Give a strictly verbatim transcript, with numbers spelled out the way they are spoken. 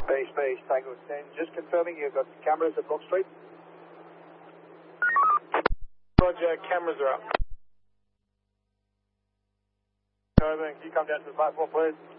Base, base, Tango ten. Just confirming you've got cameras at Block Street. Roger, cameras are up. Can you come down to the platform, please?